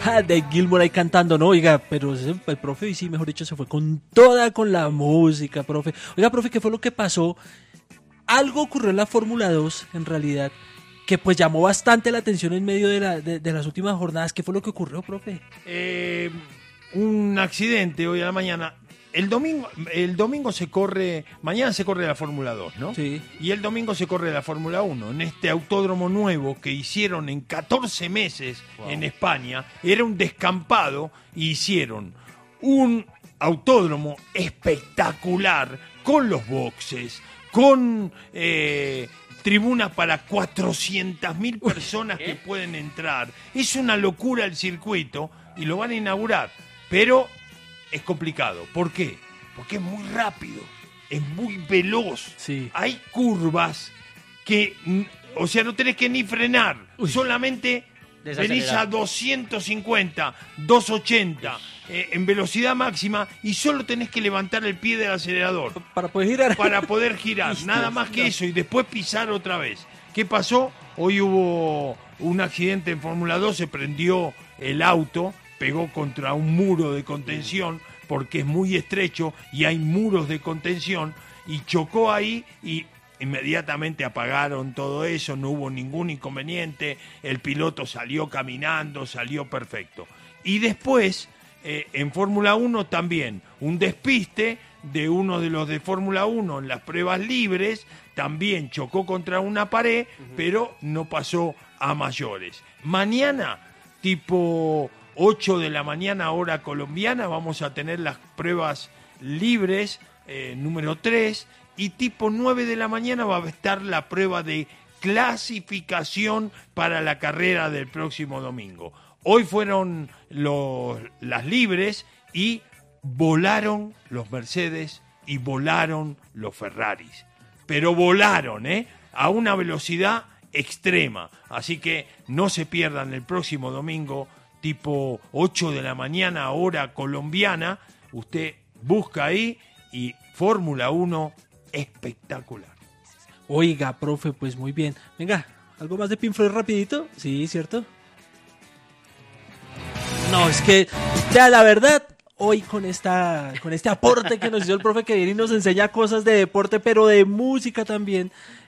Dave Gilmour ahí cantando, no, oiga, pero el profe, y sí, mejor dicho, se fue con toda con la música, profe. Oiga, profe, ¿qué fue lo que pasó? Algo ocurrió en la Fórmula 2, en realidad, que pues llamó bastante la atención en medio de las últimas jornadas. ¿Qué fue lo que ocurrió, profe? Un accidente hoy a la mañana. El domingo se corre, mañana se corre la Fórmula 2, ¿no? Sí. Y el domingo se corre la Fórmula 1. En este autódromo nuevo que hicieron en 14 meses en España, era un descampado, y hicieron un autódromo espectacular, con los boxes, con tribunas para 400.000 personas que pueden entrar. Es una locura el circuito y lo van a inaugurar, pero es complicado. ¿Por qué? Porque es muy rápido, es muy veloz. Sí. Hay curvas que, o sea, no tenés que ni frenar, solamente venís a 250, 280 en velocidad máxima y solo tenés que levantar el pie del acelerador. Para poder girar. Para poder girar, nada más que eso, y después pisar otra vez. ¿Qué pasó? Hoy hubo un accidente en Fórmula 2, se prendió el auto, pegó contra un muro de contención porque es muy estrecho y hay muros de contención, y chocó ahí y inmediatamente apagaron todo eso, no hubo ningún inconveniente, el piloto salió caminando, salió perfecto. Y después, en Fórmula 1 también, un despiste de uno de los de Fórmula 1 en las pruebas libres, también chocó contra una pared, pero no pasó a mayores. Mañana, tipo 8 de la mañana, hora colombiana, vamos a tener las pruebas libres número 3, y tipo 9 de la mañana va a estar la prueba de clasificación para la carrera del próximo domingo. Hoy fueron las libres y volaron los Mercedes y volaron los Ferraris. Pero volaron, a una velocidad extrema. Así que no se pierdan el próximo domingo, tipo 8 de la mañana, hora colombiana. Usted busca ahí y Fórmula 1 espectacular. Oiga, profe, pues muy bien. Venga, ¿algo más de Pink Floyd rapidito? Sí, ¿cierto? No, es que, ya la verdad, hoy con este aporte que nos hizo el profe, que viene y nos enseña cosas de deporte, pero de música también,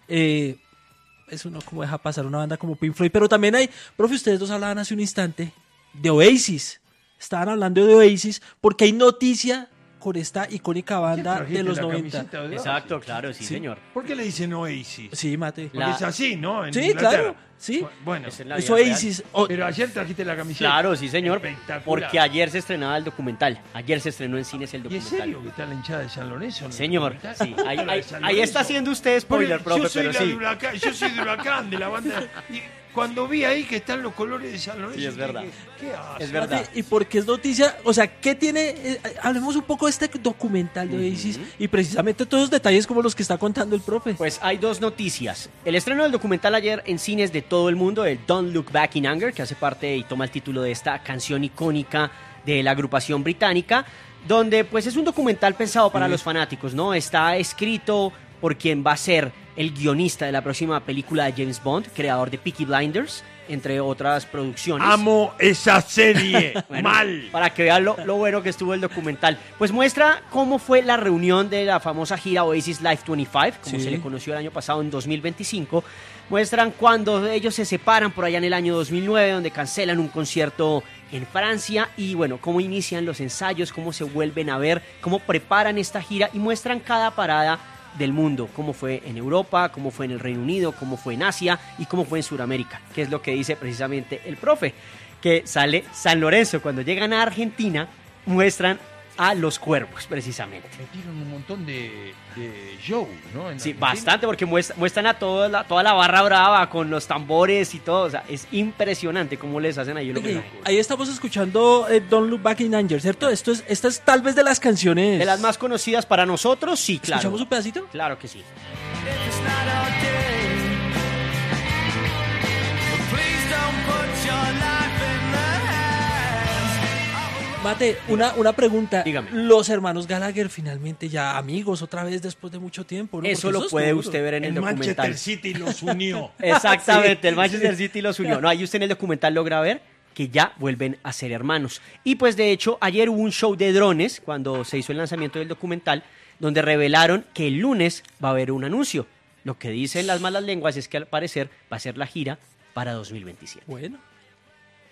eso no como deja pasar una banda como Pink Floyd. Pero también hay, profe, ustedes dos hablaban hace un instante de Oasis. Estaban hablando de Oasis porque hay noticia con esta icónica banda de los 90. Exacto, claro, sí, señor. ¿Por qué le dicen Oasis? Sí, Mate. Porque es así, ¿no? Sí, claro. Sí. Bueno, es Oasis. Pero ayer trajiste la camiseta. Claro, sí, señor. Espectacular. Porque ayer se estrenaba el documental. Ayer se estrenó en cines el ¿Y en documental. serio que está la hinchada de San Lorenzo? Señor, sí. San Ahí está Lorenzo. haciendo usted spoiler, profe, yo soy pero la sí. de Huracán, yo soy de Huracán, de la banda. Y cuando vi ahí que están los colores de San Lorenzo, Sí, es verdad. dije, ¿qué hace? Es verdad. Mate, ¿y por qué es noticia? O sea, ¿qué tiene? Hablemos un poco de este documental de Oasis y precisamente todos los detalles como los que está contando el profe. Pues hay dos noticias. El estreno del documental ayer en cines de todo el mundo, el Don't Look Back in Anger, que hace parte y toma el título de esta canción icónica de la agrupación británica, donde pues es un documental pensado para los fanáticos, ¿no? Está escrito por quien va a ser el guionista de la próxima película de James Bond, creador de Peaky Blinders, entre otras producciones. Amo esa serie. Bueno, mal. Para que vean lo bueno que estuvo el documental. Pues muestra cómo fue la reunión de la famosa gira Oasis Live 25, como se le conoció el año pasado en 2025. Muestran cuando ellos se separan por allá en el año 2009, donde cancelan un concierto en Francia, y bueno, cómo inician los ensayos, cómo se vuelven a ver, cómo preparan esta gira, y muestran cada parada del mundo, cómo fue en Europa, cómo fue en el Reino Unido, cómo fue en Asia y cómo fue en Sudamérica, que es lo que dice precisamente el profe, que sale San Lorenzo. Cuando llegan a Argentina, muestran a los Cuervos, precisamente. Metieron un montón de show, ¿no? En Sí, Argentina. bastante, porque muestran a toda la barra brava con los tambores y todo. O sea, es impresionante cómo les hacen ahí el Oye, homenaje. ahí estamos escuchando Don't Look Back in Anger, ¿cierto? Esta es tal vez de las canciones. De las más conocidas para nosotros, sí, claro. ¿Escuchamos un pedacito? Claro que sí. Mate, una pregunta. Dígame. Los hermanos Gallagher finalmente ya amigos otra vez después de mucho tiempo, ¿no? Eso Porque lo es puede duro. usted ver en el El documental. Manchester City los unió. Exactamente, el Manchester City los unió. No, ahí usted en el documental logra ver que ya vuelven a ser hermanos. Y pues de hecho ayer hubo un show de drones cuando se hizo el lanzamiento del documental, donde revelaron que el lunes va a haber un anuncio. Lo que dicen las malas lenguas es que al parecer va a ser la gira para 2027. Bueno.